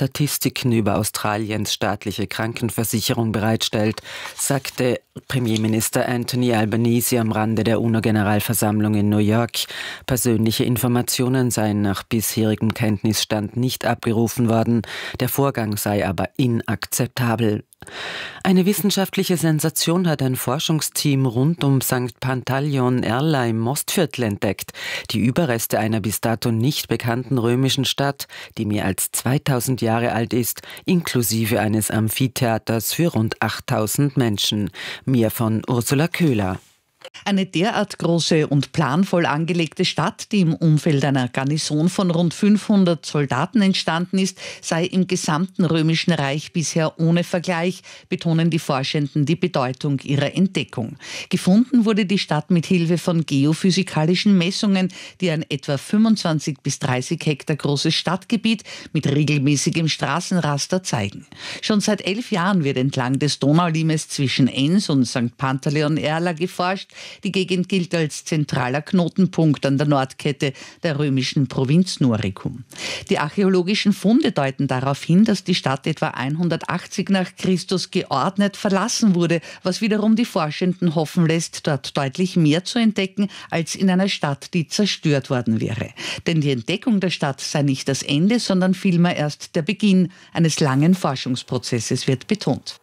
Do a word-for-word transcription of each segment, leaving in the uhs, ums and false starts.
Statistiken über Australiens staatliche Krankenversicherung bereitstellt, sagte Premierminister Anthony Albanese am Rande der UNO-Generalversammlung in New York. Persönliche Informationen seien nach bisherigem Kenntnisstand nicht abgerufen worden. Der Vorgang sei aber inakzeptabel. Eine wissenschaftliche Sensation hat ein Forschungsteam rund um Sankt Pantaleon Erla im Mostviertel entdeckt. Die Überreste einer bis dato nicht bekannten römischen Stadt, die mehr als zweitausend Jahre alt ist, inklusive eines Amphitheaters für rund achttausend Menschen. Mehr von Ursula Köhler. Eine derart große und planvoll angelegte Stadt, die im Umfeld einer Garnison von rund fünfhundert Soldaten entstanden ist, sei im gesamten Römischen Reich bisher ohne Vergleich, betonen die Forschenden die Bedeutung ihrer Entdeckung. Gefunden wurde die Stadt mit Hilfe von geophysikalischen Messungen, die ein etwa fünfundzwanzig bis dreißig Hektar großes Stadtgebiet mit regelmäßigem Straßenraster zeigen. Schon seit elf Jahren wird entlang des Donaulimes zwischen Enns und Sankt Pantaleon Erla geforscht. Die Gegend gilt als zentraler Knotenpunkt an der Nordkette der römischen Provinz Noricum. Die archäologischen Funde deuten darauf hin, dass die Stadt etwa hundertachtzig nach Christus geordnet verlassen wurde, was wiederum die Forschenden hoffen lässt, dort deutlich mehr zu entdecken, als in einer Stadt, die zerstört worden wäre. Denn die Entdeckung der Stadt sei nicht das Ende, sondern vielmehr erst der Beginn eines langen Forschungsprozesses, wird betont.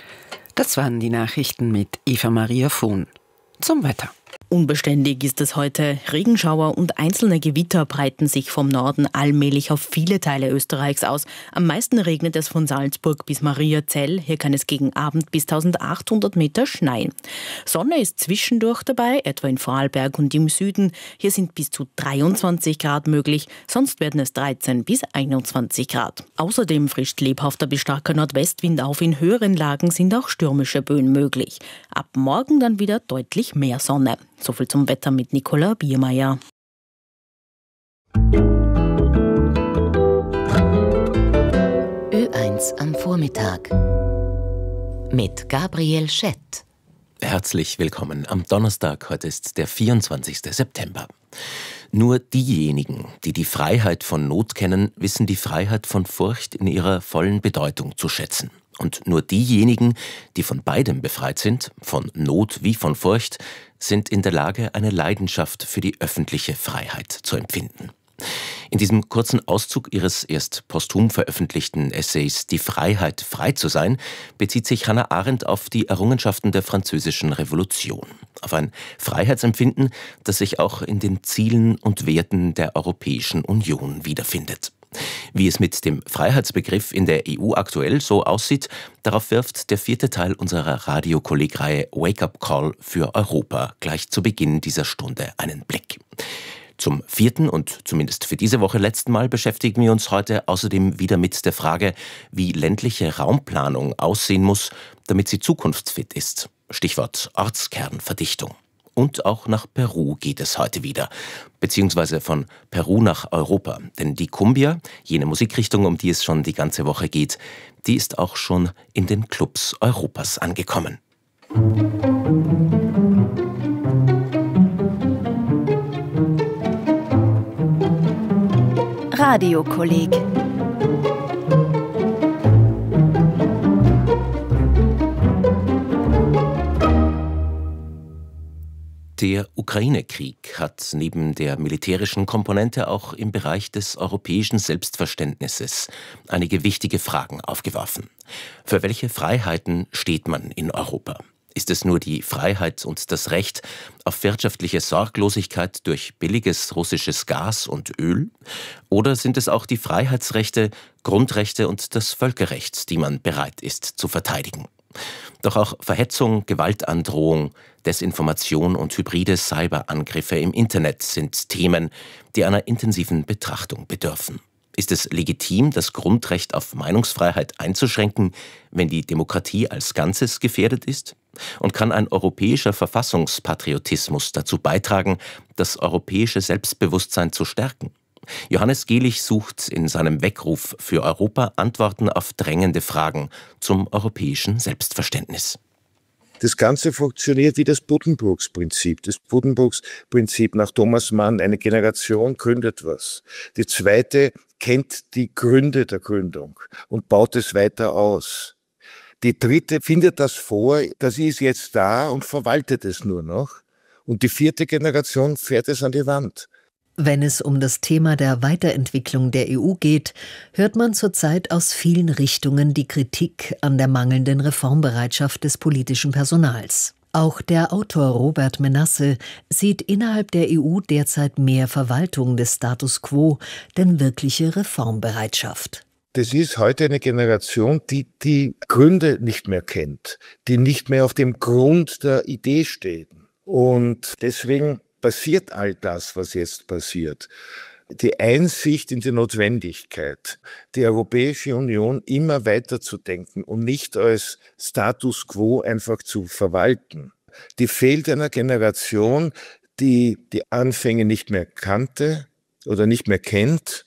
Das waren die Nachrichten mit Eva Maria Fuhn. Zum Wetter. Unbeständig ist es heute. Regenschauer und einzelne Gewitter breiten sich vom Norden allmählich auf viele Teile Österreichs aus. Am meisten regnet es von Salzburg bis Mariazell. Hier kann es gegen Abend bis eintausendachthundert Meter schneien. Sonne ist zwischendurch dabei, etwa in Vorarlberg und im Süden. Hier sind bis zu dreiundzwanzig Grad möglich, sonst werden es dreizehn bis einundzwanzig Grad. Außerdem frischt lebhafter bis starker Nordwestwind auf. In höheren Lagen sind auch stürmische Böen möglich. Ab morgen dann wieder deutlich mehr Sonne. So viel zum Wetter mit Nicola Biermeier. Ö eins am Vormittag mit Gabriel Schett. Herzlich willkommen am Donnerstag. Heute ist der vierundzwanzigste September. Nur diejenigen, die die Freiheit von Not kennen, wissen die Freiheit von Furcht in ihrer vollen Bedeutung zu schätzen. Und nur diejenigen, die von beidem befreit sind, von Not wie von Furcht, sind in der Lage, eine Leidenschaft für die öffentliche Freiheit zu empfinden. In diesem kurzen Auszug ihres erst posthum veröffentlichten Essays »Die Freiheit, frei zu sein« bezieht sich Hannah Arendt auf die Errungenschaften der Französischen Revolution, auf ein Freiheitsempfinden, das sich auch in den Zielen und Werten der Europäischen Union wiederfindet. Wie es mit dem Freiheitsbegriff in der E U aktuell so aussieht, darauf wirft der vierte Teil unserer Radiokollegreihe Wake Up Call für Europa gleich zu Beginn dieser Stunde einen Blick. Zum vierten und zumindest für diese Woche letzten Mal beschäftigen wir uns heute außerdem wieder mit der Frage, wie ländliche Raumplanung aussehen muss, damit sie zukunftsfit ist. Stichwort Ortskernverdichtung. Und auch nach Peru geht es heute wieder, beziehungsweise von Peru nach Europa. Denn die Cumbia, jene Musikrichtung, um die es schon die ganze Woche geht, die ist auch schon in den Clubs Europas angekommen. Radiokolleg. Der Ukraine-Krieg hat neben der militärischen Komponente auch im Bereich des europäischen Selbstverständnisses einige wichtige Fragen aufgeworfen. Für welche Freiheiten steht man in Europa? Ist es nur die Freiheit und das Recht auf wirtschaftliche Sorglosigkeit durch billiges russisches Gas und Öl? Oder sind es auch die Freiheitsrechte, Grundrechte und das Völkerrecht, die man bereit ist zu verteidigen? Doch auch Verhetzung, Gewaltandrohung, Desinformation und hybride Cyberangriffe im Internet sind Themen, die einer intensiven Betrachtung bedürfen. Ist es legitim, das Grundrecht auf Meinungsfreiheit einzuschränken, wenn die Demokratie als Ganzes gefährdet ist? Und kann ein europäischer Verfassungspatriotismus dazu beitragen, das europäische Selbstbewusstsein zu stärken? Johannes Gehlich sucht in seinem Weckruf für Europa Antworten auf drängende Fragen zum europäischen Selbstverständnis. Das Ganze funktioniert wie das Buddenbrooks Prinzip. Das Buddenbrooks Prinzip nach Thomas Mann, eine Generation gründet was. Die zweite kennt die Gründe der Gründung und baut es weiter aus. Die dritte findet das vor, das ist jetzt da und verwaltet es nur noch. Und die vierte Generation fährt es an die Wand. Wenn es um das Thema der Weiterentwicklung der E U geht, hört man zurzeit aus vielen Richtungen die Kritik an der mangelnden Reformbereitschaft des politischen Personals. Auch der Autor Robert Menasse sieht innerhalb der E U derzeit mehr Verwaltung des Status quo denn wirkliche Reformbereitschaft. Das ist heute eine Generation, die die Gründe nicht mehr kennt, die nicht mehr auf dem Grund der Idee steht. Und deswegen passiert all das, was jetzt passiert. Die Einsicht in die Notwendigkeit, die Europäische Union immer weiter zu denken und nicht als Status quo einfach zu verwalten. Die fehlt einer Generation, die die Anfänge nicht mehr kannte oder nicht mehr kennt,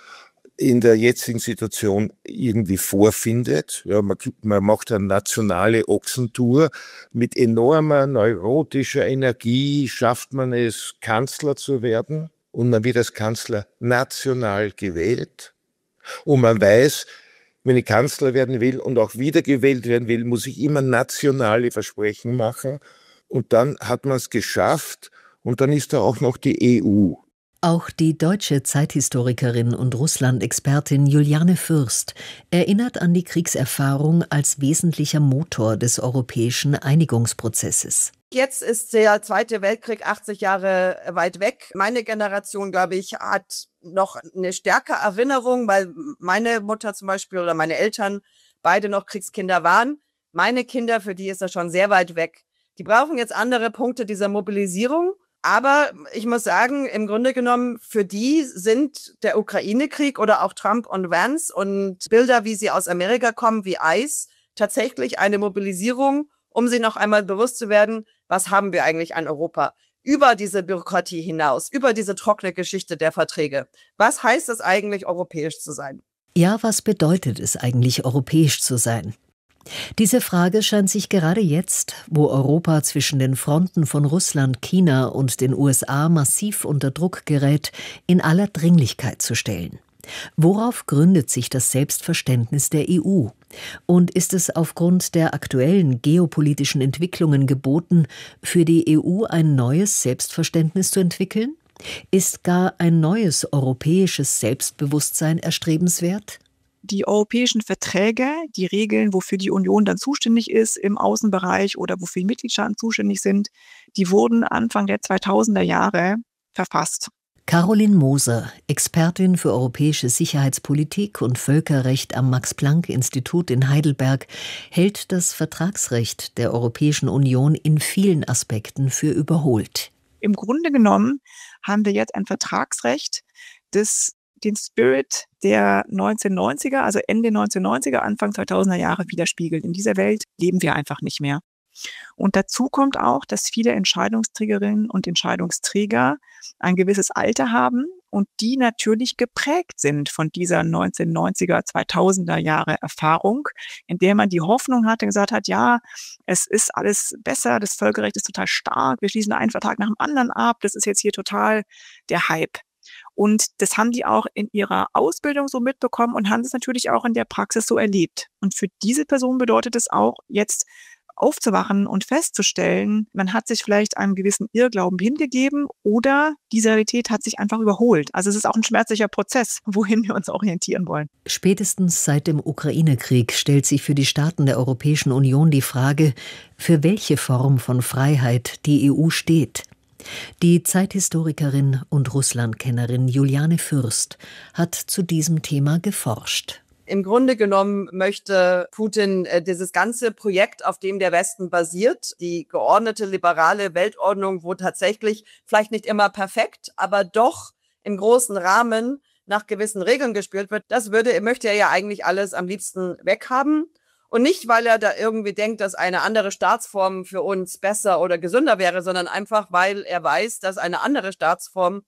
in der jetzigen Situation irgendwie vorfindet. Ja, man, man macht eine nationale Ochsentour. Mit enormer neurotischer Energie schafft man es, Kanzler zu werden. Und man wird als Kanzler national gewählt. Und man weiß, wenn ich Kanzler werden will und auch wiedergewählt werden will, muss ich immer nationale Versprechen machen. Und dann hat man es geschafft. Und dann ist da auch noch die E U. Auch die deutsche Zeithistorikerin und Russland-Expertin Juliane Fürst erinnert an die Kriegserfahrung als wesentlicher Motor des europäischen Einigungsprozesses. Jetzt ist der Zweite Weltkrieg achtzig Jahre weit weg. Meine Generation, glaube ich, hat noch eine stärkere Erinnerung, weil meine Mutter zum Beispiel oder meine Eltern beide noch Kriegskinder waren. Meine Kinder, für die ist das schon sehr weit weg. Die brauchen jetzt andere Punkte dieser Mobilisierung. Aber ich muss sagen, im Grunde genommen, für die sind der Ukraine-Krieg oder auch Trump und Vance und Bilder, wie sie aus Amerika kommen, wie ICE, tatsächlich eine Mobilisierung, um sie noch einmal bewusst zu werden, was haben wir eigentlich an Europa? Über diese Bürokratie hinaus, über diese trockene Geschichte der Verträge. Was heißt es eigentlich, europäisch zu sein? Ja, was bedeutet es eigentlich, europäisch zu sein? Diese Frage scheint sich gerade jetzt, wo Europa zwischen den Fronten von Russland, China und den U S A massiv unter Druck gerät, in aller Dringlichkeit zu stellen. Worauf gründet sich das Selbstverständnis der E U? Und ist es aufgrund der aktuellen geopolitischen Entwicklungen geboten, für die E U ein neues Selbstverständnis zu entwickeln? Ist gar ein neues europäisches Selbstbewusstsein erstrebenswert? Die europäischen Verträge, die regeln, wofür die Union dann zuständig ist im Außenbereich oder wofür die Mitgliedstaaten zuständig sind, die wurden Anfang der zweitausender Jahre verfasst. Caroline Moser, Expertin für europäische Sicherheitspolitik und Völkerrecht am Max-Planck-Institut in Heidelberg, hält das Vertragsrecht der Europäischen Union in vielen Aspekten für überholt. Im Grunde genommen haben wir jetzt ein Vertragsrecht, das den Spirit der neunzehnhundertneunziger, also Ende neunzehnhundertneunziger, Anfang zweitausender Jahre widerspiegelt. In dieser Welt leben wir einfach nicht mehr. Und dazu kommt auch, dass viele Entscheidungsträgerinnen und Entscheidungsträger ein gewisses Alter haben und die natürlich geprägt sind von dieser neunzehnhundertneunziger, zweitausender Jahre Erfahrung, in der man die Hoffnung hatte, gesagt hat, ja, es ist alles besser, das Völkerrecht ist total stark, wir schließen einen Vertrag nach dem anderen ab, das ist jetzt hier total der Hype. Und das haben die auch in ihrer Ausbildung so mitbekommen und haben es natürlich auch in der Praxis so erlebt. Und für diese Person bedeutet es auch, jetzt aufzuwachen und festzustellen, man hat sich vielleicht einem gewissen Irrglauben hingegeben oder die Realität hat sich einfach überholt. Also es ist auch ein schmerzlicher Prozess, wohin wir uns orientieren wollen. Spätestens seit dem Ukraine-Krieg stellt sich für die Staaten der Europäischen Union die Frage, für welche Form von Freiheit die E U steht. Die Zeithistorikerin und Russlandkennerin Juliane Fürst hat zu diesem Thema geforscht. Im Grunde genommen möchte Putin äh, dieses ganze Projekt, auf dem der Westen basiert, die geordnete liberale Weltordnung, wo tatsächlich vielleicht nicht immer perfekt, aber doch im großen Rahmen nach gewissen Regeln gespielt wird, das würde, möchte er ja eigentlich alles am liebsten weghaben. Und nicht, weil er da irgendwie denkt, dass eine andere Staatsform für uns besser oder gesünder wäre, sondern einfach, weil er weiß, dass eine andere Staatsform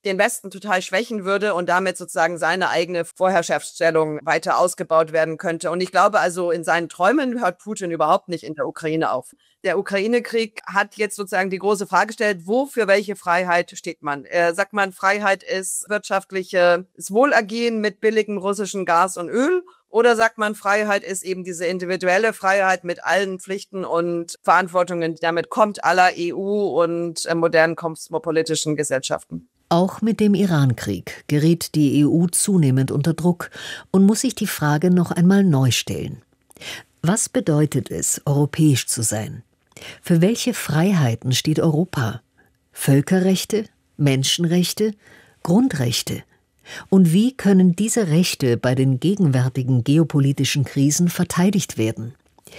den Westen total schwächen würde und damit sozusagen seine eigene Vorherrschaftsstellung weiter ausgebaut werden könnte. Und ich glaube also, in seinen Träumen hört Putin überhaupt nicht in der Ukraine auf. Der Ukraine-Krieg hat jetzt sozusagen die große Frage gestellt, wo für welche Freiheit steht man? Äh, sagt man, Freiheit ist wirtschaftliches Wohlergehen mit billigem russischen Gas und Öl? Oder sagt man, Freiheit ist eben diese individuelle Freiheit mit allen Pflichten und Verantwortungen, die damit kommt, aller E U und äh, modernen kosmopolitischen Gesellschaften? Auch mit dem Irankrieg geriet die E U zunehmend unter Druck und muss sich die Frage noch einmal neu stellen. Was bedeutet es, europäisch zu sein? Für welche Freiheiten steht Europa? Völkerrechte, Menschenrechte, Grundrechte? Und wie können diese Rechte bei den gegenwärtigen geopolitischen Krisen verteidigt werden?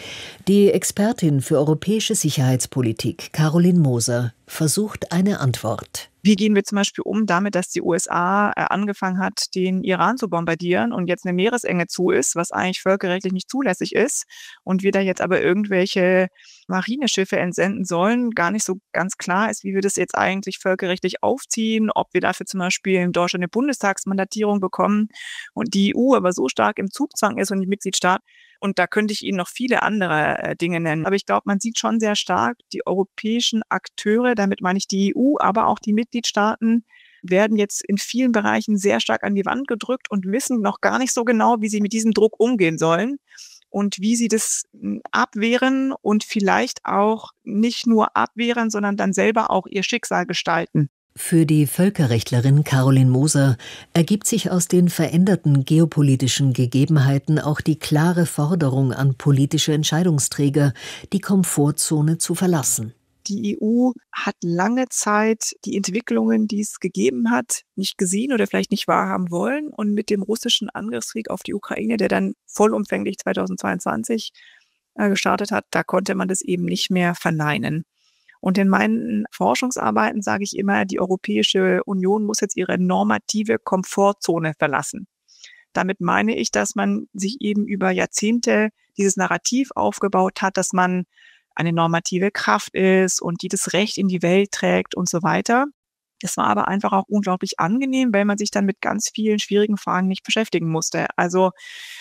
Die Expertin für europäische Sicherheitspolitik, Caroline Moser, versucht eine Antwort. Wie gehen wir zum Beispiel um damit, dass die U S A angefangen hat, den Iran zu bombardieren und jetzt eine Meeresenge zu ist, was eigentlich völkerrechtlich nicht zulässig ist und wir da jetzt aber irgendwelche Marineschiffe entsenden sollen, gar nicht so ganz klar ist, wie wir das jetzt eigentlich völkerrechtlich aufziehen, ob wir dafür zum Beispiel in Deutschland eine Bundestagsmandatierung bekommen und die E U aber so stark im Zugzwang ist und die Mitgliedstaaten. Und da könnte ich Ihnen noch viele andere äh, Dinge nennen. Aber ich glaube, man sieht schon sehr stark, die europäischen Akteure, damit meine ich die E U, aber auch die Mitgliedstaaten, werden jetzt in vielen Bereichen sehr stark an die Wand gedrückt und wissen noch gar nicht so genau, wie sie mit diesem Druck umgehen sollen und wie sie das abwehren und vielleicht auch nicht nur abwehren, sondern dann selber auch ihr Schicksal gestalten. Für die Völkerrechtlerin Caroline Moser ergibt sich aus den veränderten geopolitischen Gegebenheiten auch die klare Forderung an politische Entscheidungsträger, die Komfortzone zu verlassen. Die E U hat lange Zeit die Entwicklungen, die es gegeben hat, nicht gesehen oder vielleicht nicht wahrhaben wollen. Und mit dem russischen Angriffskrieg auf die Ukraine, der dann vollumfänglich zweitausendzweiundzwanzig gestartet hat, da konnte man das eben nicht mehr verneinen. Und in meinen Forschungsarbeiten sage ich immer, die Europäische Union muss jetzt ihre normative Komfortzone verlassen. Damit meine ich, dass man sich eben über Jahrzehnte dieses Narrativ aufgebaut hat, dass man eine normative Kraft ist und die das Recht in die Welt trägt und so weiter. Das war aber einfach auch unglaublich angenehm, weil man sich dann mit ganz vielen schwierigen Fragen nicht beschäftigen musste. Also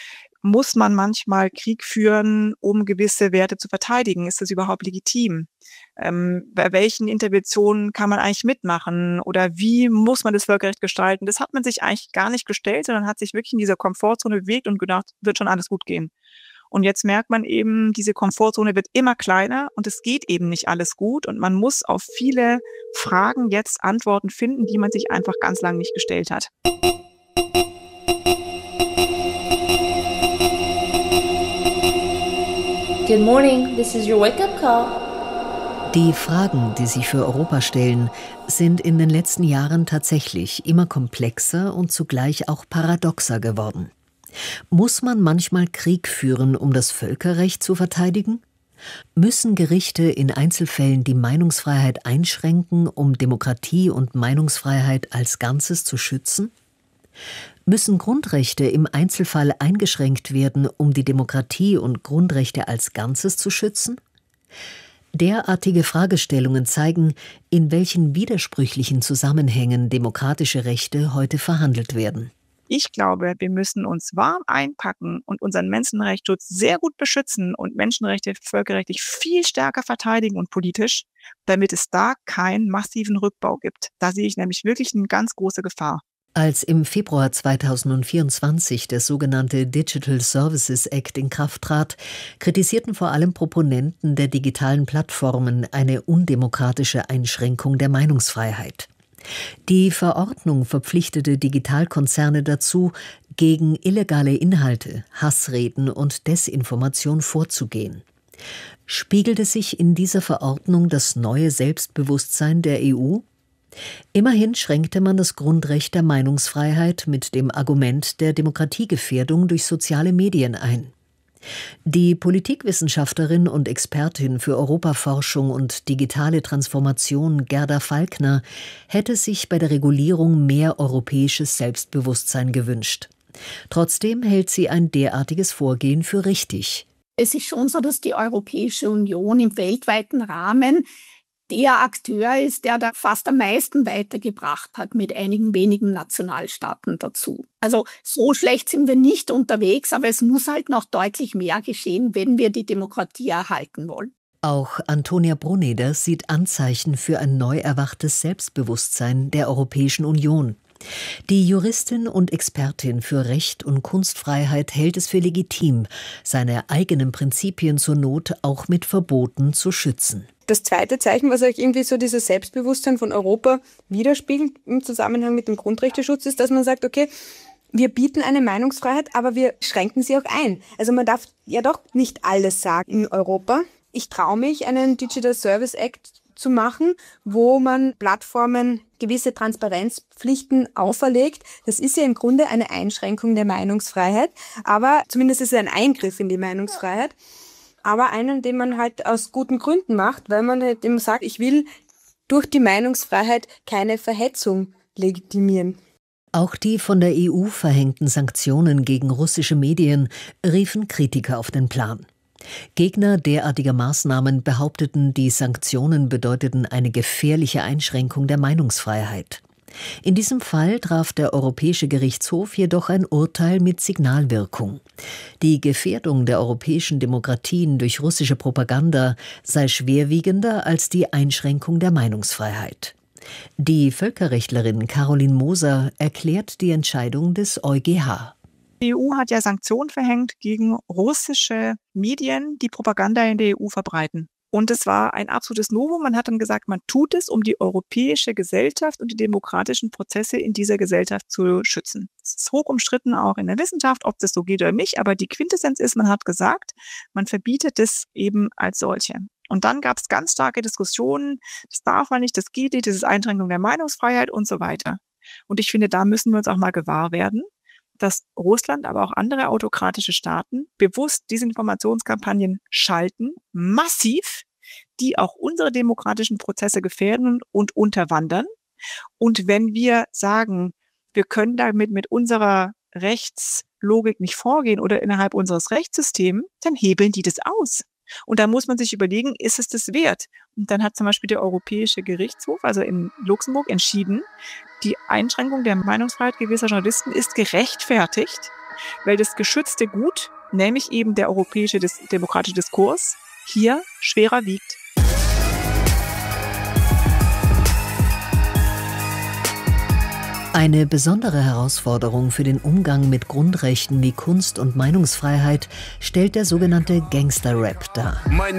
muss man manchmal Krieg führen, um gewisse Werte zu verteidigen? Ist das überhaupt legitim? Ähm, bei welchen Interventionen kann man eigentlich mitmachen? Oder wie muss man das Völkerrecht gestalten? Das hat man sich eigentlich gar nicht gestellt, sondern hat sich wirklich in dieser Komfortzone bewegt und gedacht, wird schon alles gut gehen. Und jetzt merkt man eben, diese Komfortzone wird immer kleiner und es geht eben nicht alles gut. Und man muss auf viele Fragen jetzt Antworten finden, die man sich einfach ganz lange nicht gestellt hat. Good morning, this is your wake-up call. Die Fragen, die sich für Europa stellen, sind in den letzten Jahren tatsächlich immer komplexer und zugleich auch paradoxer geworden. Muss man manchmal Krieg führen, um das Völkerrecht zu verteidigen? Müssen Gerichte in Einzelfällen die Meinungsfreiheit einschränken, um Demokratie und Meinungsfreiheit als Ganzes zu schützen? Müssen Grundrechte im Einzelfall eingeschränkt werden, um die Demokratie und Grundrechte als Ganzes zu schützen? Derartige Fragestellungen zeigen, in welchen widersprüchlichen Zusammenhängen demokratische Rechte heute verhandelt werden. Ich glaube, wir müssen uns warm einpacken und unseren Menschenrechtsschutz sehr gut beschützen und Menschenrechte völkerrechtlich viel stärker verteidigen und politisch, damit es da keinen massiven Rückbau gibt. Da sehe ich nämlich wirklich eine ganz große Gefahr. Als im Februar zweitausendvierundzwanzig der sogenannte Digital Services Act in Kraft trat, kritisierten vor allem Proponenten der digitalen Plattformen eine undemokratische Einschränkung der Meinungsfreiheit. Die Verordnung verpflichtete Digitalkonzerne dazu, gegen illegale Inhalte, Hassreden und Desinformation vorzugehen. Spiegelte sich in dieser Verordnung das neue Selbstbewusstsein der E U? Immerhin schränkte man das Grundrecht der Meinungsfreiheit mit dem Argument der Demokratiegefährdung durch soziale Medien ein. Die Politikwissenschaftlerin und Expertin für Europaforschung und digitale Transformation Gerda Falkner hätte sich bei der Regulierung mehr europäisches Selbstbewusstsein gewünscht. Trotzdem hält sie ein derartiges Vorgehen für richtig. Es ist schon so, dass die Europäische Union im weltweiten Rahmen der Akteur ist, der da fast am meisten weitergebracht hat, mit einigen wenigen Nationalstaaten dazu. Also so schlecht sind wir nicht unterwegs, aber es muss halt noch deutlich mehr geschehen, wenn wir die Demokratie erhalten wollen. Auch Antonia Bruneder sieht Anzeichen für ein neu erwachtes Selbstbewusstsein der Europäischen Union. Die Juristin und Expertin für Recht und Kunstfreiheit hält es für legitim, seine eigenen Prinzipien zur Not auch mit Verboten zu schützen. Das zweite Zeichen, was euch irgendwie so dieses Selbstbewusstsein von Europa widerspiegelt im Zusammenhang mit dem Grundrechteschutz, ist, dass man sagt, okay, wir bieten eine Meinungsfreiheit, aber wir schränken sie auch ein. Also man darf ja doch nicht alles sagen in Europa. Ich traue mich, einen Digital Service Act zu machen, wo man Plattformen gewisse Transparenzpflichten auferlegt. Das ist ja im Grunde eine Einschränkung der Meinungsfreiheit, aber zumindest ist es ein Eingriff in die Meinungsfreiheit, aber einen, den man halt aus guten Gründen macht, weil man halt eben sagt, ich will durch die Meinungsfreiheit keine Verhetzung legitimieren. Auch die von der E U verhängten Sanktionen gegen russische Medien riefen Kritiker auf den Plan. Gegner derartiger Maßnahmen behaupteten, die Sanktionen bedeuteten eine gefährliche Einschränkung der Meinungsfreiheit. In diesem Fall traf der Europäische Gerichtshof jedoch ein Urteil mit Signalwirkung. Die Gefährdung der europäischen Demokratien durch russische Propaganda sei schwerwiegender als die Einschränkung der Meinungsfreiheit. Die Völkerrechtlerin Caroline Moser erklärt die Entscheidung des EuGH. Die E U hat ja Sanktionen verhängt gegen russische Medien, die Propaganda in der E U verbreiten. Und es war ein absolutes Novum. Man hat dann gesagt, man tut es, um die europäische Gesellschaft und die demokratischen Prozesse in dieser Gesellschaft zu schützen. Es ist hoch umstritten, auch in der Wissenschaft, ob das so geht oder nicht. Aber die Quintessenz ist, man hat gesagt, man verbietet es eben als solche. Und dann gab es ganz starke Diskussionen, das darf man nicht, das geht nicht, das ist Einschränkung der Meinungsfreiheit und so weiter. Und ich finde, da müssen wir uns auch mal gewahr werden, dass Russland, aber auch andere autokratische Staaten bewusst Desinformationskampagnen schalten, massiv, die auch unsere demokratischen Prozesse gefährden und unterwandern. Und wenn wir sagen, wir können damit mit unserer Rechtslogik nicht vorgehen oder innerhalb unseres Rechtssystems, dann hebeln die das aus. Und da muss man sich überlegen, ist es das wert? Und dann hat zum Beispiel der Europäische Gerichtshof, also in Luxemburg, entschieden, die Einschränkung der Meinungsfreiheit gewisser Journalisten ist gerechtfertigt, weil das geschützte Gut, nämlich eben der europäische demokratische Diskurs, hier schwerer wiegt. Eine besondere Herausforderung für den Umgang mit Grundrechten wie Kunst- und Meinungsfreiheit stellt der sogenannte Gangster-Rap dar. Meine